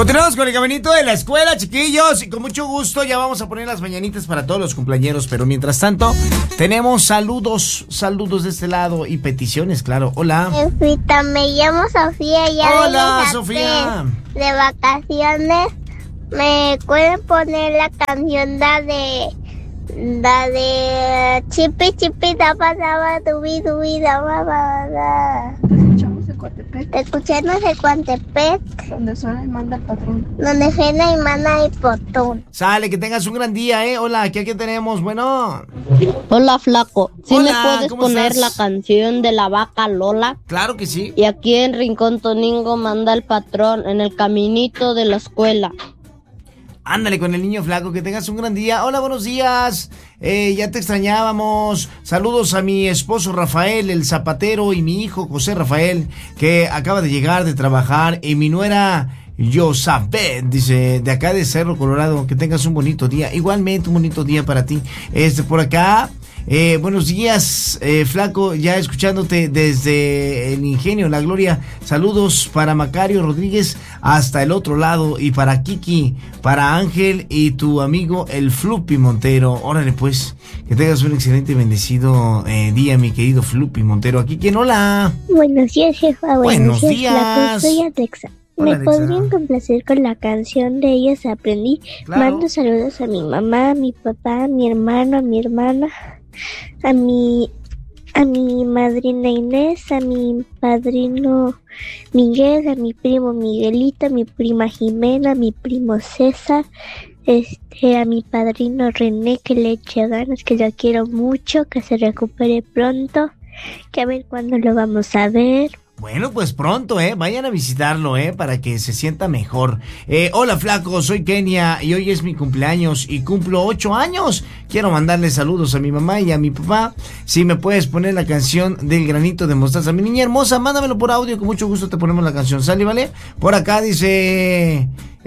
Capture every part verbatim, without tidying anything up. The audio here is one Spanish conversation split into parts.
Continuamos con el caminito de la escuela, chiquillos, y con mucho gusto ya vamos a poner las mañanitas para todos los cumpleañeros, pero mientras tanto tenemos saludos, saludos de este lado y peticiones, claro. Hola. Efita, me llamo Sofía. Ya Hola, Sofía. De vacaciones, ¿me pueden poner la canción la de la de Chipi Chipi da pasaba dubi dubi da babada? Te escuchamos en Coatepec. Donde suena y manda el patrón. Donde suena y manda el patrón. Sale, que tengas un gran día, ¿eh? Hola, ¿qué aquí tenemos? Bueno. Hola, flaco. ¿Sí Hola, me puedes ¿cómo poner estás? la canción de la vaca Lola? Claro que sí. Y aquí en Rincón Toningo manda el patrón en el caminito de la escuela. Ándale con el niño flaco, que tengas un gran día. Hola, buenos días. Eh, ya te extrañábamos. Saludos a mi esposo Rafael, el zapatero, y mi hijo José Rafael, que acaba de llegar de trabajar, y mi nuera Yosabet, dice, de acá de Cerro Colorado. Que tengas un bonito día. Igualmente un bonito día para ti. Este, por acá. Eh, buenos días, eh, flaco, ya escuchándote desde el Ingenio, La Gloria. Saludos para Macario Rodríguez hasta el otro lado, y para Kiki, para Ángel y tu amigo el Flupi Montero. Órale pues, que tengas un excelente y bendecido eh, día, mi querido Flupi Montero. Aquí, ¿quién? Hola. Buenos días, jefa. Buenos Buenos, días, días. flaco. Soy Alexa. Hola, ¿Me Alexa. podrían complacer con la canción de Ellos Aprendí? Claro. Mando saludos a mi mamá, a mi papá, a mi hermano, a mi hermana, a mi a mi madrina Inés, a mi padrino Miguel, a mi primo Miguelito, a mi prima Jimena, a mi primo César, este, a mi padrino René, que le eche ganas, que lo quiero mucho, que se recupere pronto, que a ver cuándo lo vamos a ver. Bueno, pues pronto, ¿eh? Vayan a visitarlo, ¿eh? Para que se sienta mejor. Eh, hola, flaco, soy Kenia y hoy es mi cumpleaños y cumplo ocho años. Quiero mandarle saludos a mi mamá y a mi papá. Si me puedes poner la canción del granito de mostaza. Mi niña hermosa, mándamelo por audio, con mucho gusto te ponemos la canción. ¿Sale, vale? Por acá dice...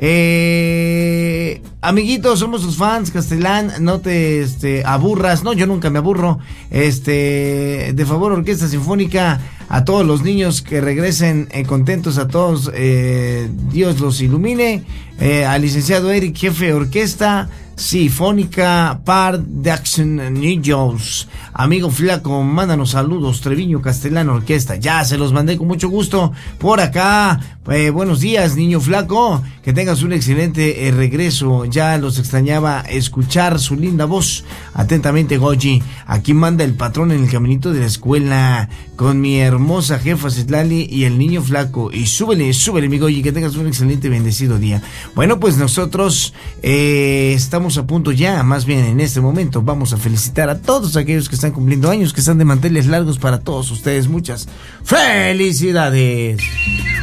Eh, amiguitos, somos tus fans, Castellán, no te este, aburras. No, yo nunca me aburro. Este, de favor, Orquesta Sinfónica, a todos los niños que regresen eh, contentos, a todos, eh, Dios los ilumine. Eh, al licenciado Eric, jefe de orquesta Sinfónica Par de Action Niños. Amigo flaco, mándanos saludos, Treviño Castellano Orquesta. Ya se los mandé con mucho gusto por acá. Eh, buenos días, niño flaco, que tengas un excelente eh, regreso. Ya los extrañaba escuchar su linda voz. Atentamente, Goji. Aquí manda el patrón en el caminito de la escuela, con mi hermosa jefa Citlali y el niño flaco. Y súbele, súbele, mi Goji, que tengas un excelente y bendecido día. Bueno, pues nosotros eh, estamos a punto ya, más bien en este momento, vamos a felicitar a todos aquellos que están cumpliendo años, que están de manteles largos. Para todos ustedes, muchas felicidades.